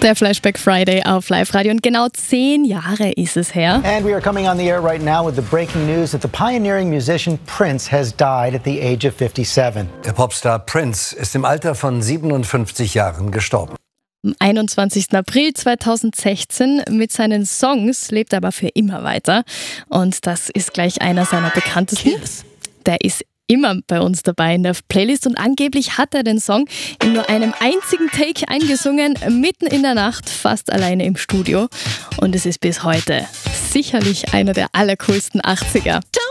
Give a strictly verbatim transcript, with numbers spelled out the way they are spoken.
Der Flashback Friday auf Live-Radio und genau zehn Jahre ist es her. And we are coming on the air right now with the breaking news that the pioneering musician Prince has died at the age of fifty-seven. Der Popstar Prince ist im Alter von siebenundfünfzig Jahren gestorben. Am einundzwanzigsten April zweitausendsechzehn mit seinen Songs lebt er aber für immer weiter. Und das ist gleich einer seiner bekanntesten. Der ist immer bei uns dabei in der Playlist und angeblich hat er den Song in nur einem einzigen Take eingesungen, mitten in der Nacht, fast alleine im Studio. Und es ist bis heute sicherlich einer der allercoolsten achtziger.